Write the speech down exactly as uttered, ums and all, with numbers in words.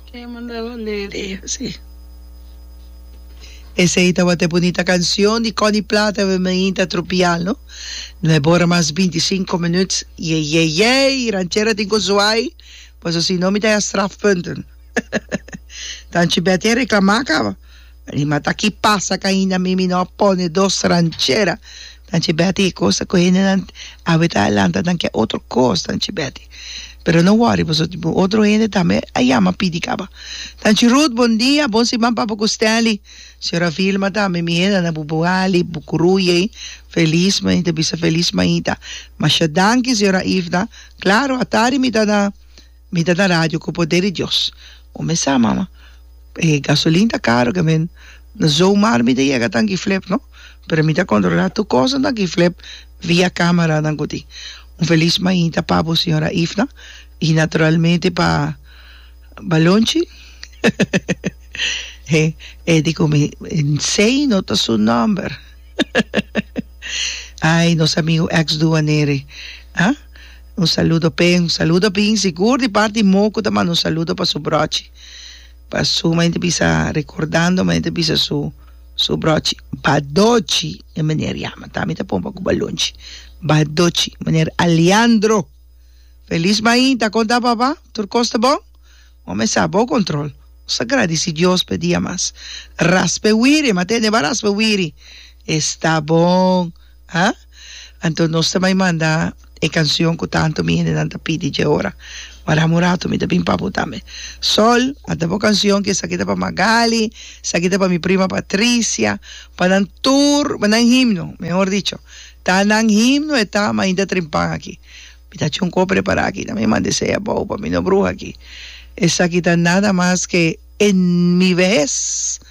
Que mandaba leer, sí. Esa es una bonita canción de Connie Plata, Vermelhinta Tropial, ¿no? No bora más veinticinco minutos. Yey, yey, yey, ranchera tinko zuai. Pues así no me da strafpunten. Tanto bete reclamar, cara. Mas tá aqui passa que ainda mimi não pone dos ranchera. Tanto bete coisa que ainda a beta alanta tanto que outro coisa tanto bete. Pero no worry, pues outro ainda também aí ama pidi caba. Tanto Ruth, bom dia, bom semana para Costeli. Senhora Vilma também me ainda na bubuali, bucuruye, feliz, mas ainda bisa feliz mainda. Mas já danke senhora Ivna. Claro, a tarde me dá na me dá na rádio com o poder de Deus. O me sa mama. Eh, gasolina tá caro, que men no zomaar me chega tanto flip, no? Pero me dá controlar tu coisa tanto flip via câmera tanto ti. Um feliz mainda para a senhora Ivna e naturalmente para Balonchi. Eh, eh, digo, me sei nota su number. Ai, nosso amigo ex-duanere. ¿Ah? Un saludo, Pen, un saludo, Pen, seguro de parte de Moco, também un saludo para su broche. Para su, mente bisa recordando, mente bisa su, su broche. Badochi, e manier llama, também tá pompa com balonchi. Badochi, manier Alejandro. Feliz mainta, conta papá, tu costa bom? Homem sabe, bom controle. Sagrado, se Deus pedia mais. Raspewiri, matene ba raspewiri. Está bom. Ah? Então, nós também manda a canção que tanto me ainda não pedi de hora. Para Murato, me também papo também. Sol, a boa canção que essa aqui para Magali, essa aqui para minha prima Patrícia, para um tour, para um himno, melhor dicho. Está um himno e está ainda trimpando aqui. Me está um copo preparado aqui, também mandei ser boa para minha bruxa aqui. Esa aquí está nada más que en mi vejez